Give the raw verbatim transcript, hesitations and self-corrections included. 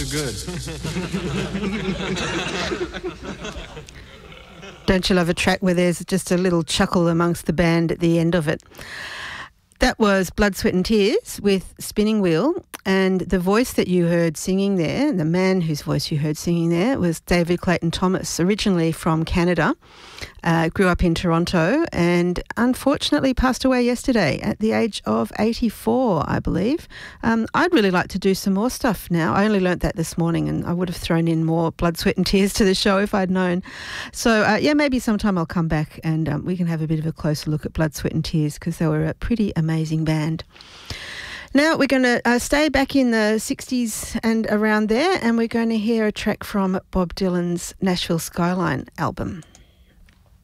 too good. Don't you love a track where there's just a little chuckle amongst the band at the end of it? That was Blood, Sweat and Tears with Spinning Wheel, and the voice that you heard singing there, the man whose voice you heard singing there, was David Clayton Thomas, originally from Canada, uh, grew up in Toronto and unfortunately passed away yesterday at the age of eighty-four, I believe. Um, I'd really like to do some more stuff now. I only learnt that this morning and I would have thrown in more Blood, Sweat and Tears to the show if I'd known. So, uh, yeah, maybe sometime I'll come back and um, we can have a bit of a closer look at Blood, Sweat and Tears because they were a pretty amazing Amazing band. Now we're going to uh, stay back in the sixties and around there, and we're going to hear a track from Bob Dylan's Nashville Skyline album.